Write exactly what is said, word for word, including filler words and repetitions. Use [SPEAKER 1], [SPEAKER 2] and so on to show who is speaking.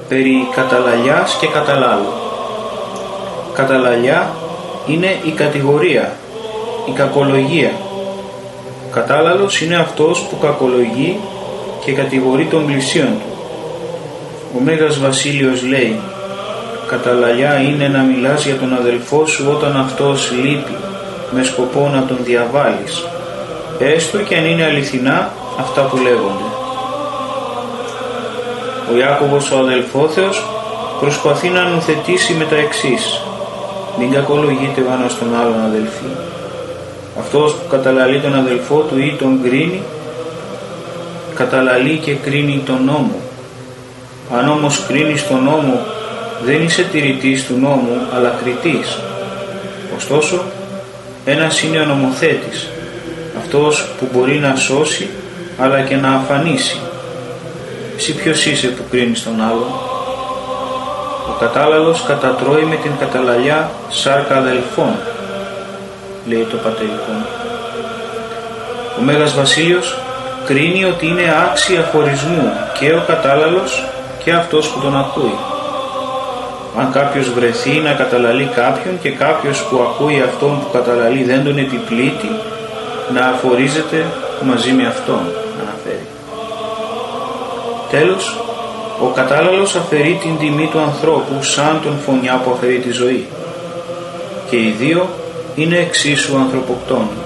[SPEAKER 1] περί καταλαλιάς και καταλάλου. Καταλαλιά είναι η κατηγορία, η κακολογία. Κατάλαλος είναι αυτός που κακολογεί και κατηγορεί τον πλησίον του. Ο Μέγας Βασίλειος λέει: καταλαλιά είναι να μιλάς για τον αδελφό σου όταν αυτός λείπει, με σκοπό να τον διαβάλεις, έστω και αν είναι αληθινά αυτά που λέγονται. Ο Ιάκωβος ο αδελφόθεος προσπαθεί να νουθετήσει με τα εξής: μην κακολογείτε ο ένας τον άλλον αδελφοί. Αυτός που καταλαλεί τον αδελφό του ή τον κρίνει, καταλαλεί και κρίνει τον νόμο. Αν όμως κρίνεις τον νόμο, δεν είσαι τηρητής του νόμου, αλλά κριτής. Ωστόσο, ένας είναι ο νομοθέτης, αυτός που μπορεί να σώσει, αλλά και να αφανίσει. Εσύ ποιος είσαι που κρίνεις τον άλλον? Ο κατάλαλος κατατρώει με την καταλαλιά σάρκα αδελφών, λέει το πατερικό. Ο Μέγας Βασίλειος κρίνει ότι είναι άξια χωρισμού και ο κατάλαλος και αυτός που τον ακούει. Αν κάποιος βρεθεί να καταλαλεί κάποιον και κάποιος που ακούει αυτόν που καταλαλεί δεν τον επιπλήττει, να αφορίζεται μαζί με αυτόν, αναφέρει. Τέλος, ο κατάλαλος αφαιρεί την τιμή του ανθρώπου σαν τον φωνιά που αφαιρεί τη ζωή. Και οι δύο είναι εξίσου ανθρωποκτόνοι.